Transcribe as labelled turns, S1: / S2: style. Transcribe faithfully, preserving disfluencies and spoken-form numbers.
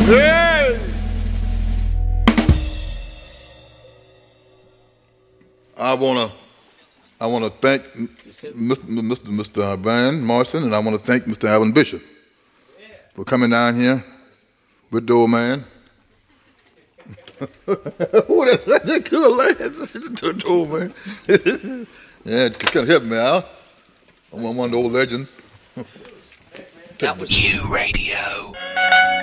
S1: Hey! I wanna, I wanna thank Mister Mister Mister Van Morrison, and I wanna thank Mister Alvin Bishop for coming down here with the old man. Who that? That cool lad. The old man. Yeah, it can help me out. I'm one of the old legends.
S2: That was U Radio.